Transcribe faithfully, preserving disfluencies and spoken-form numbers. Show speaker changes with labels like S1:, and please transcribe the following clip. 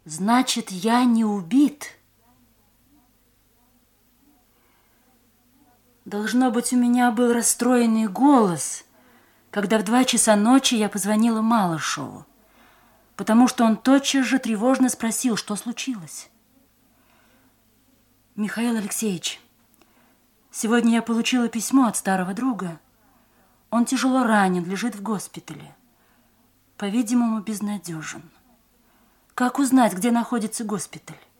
S1: Значит, я не убит. Должно быть, у меня был расстроенный голос, когда в два часа ночи я позвонила Малышеву, потому что он тотчас же тревожно спросил, что случилось. Михаил Алексеевич, сегодня я получила письмо от старого друга. Он тяжело ранен, лежит в госпитале. По-видимому, безнадежен. Как узнать, где находится госпиталь?